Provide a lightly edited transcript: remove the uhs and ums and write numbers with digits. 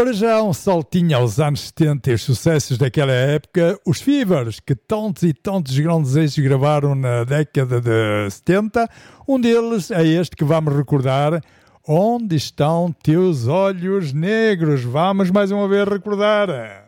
Para já um saltinho aos anos 70 e os sucessos daquela época, os Fevers, que tantos e tantos grandes eixos gravaram na década de 70, um deles é este que vamos recordar, Onde Estão Teus Olhos Negros? Vamos mais uma vez recordar.